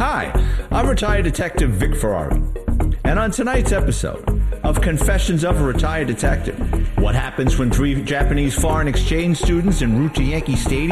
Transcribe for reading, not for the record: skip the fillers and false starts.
Hi, I'm retired detective Vic Ferrari. And on tonight's episode of Confessions of a Retired Detective, what happens when 3 Japanese foreign exchange students en route to Yankee Stadium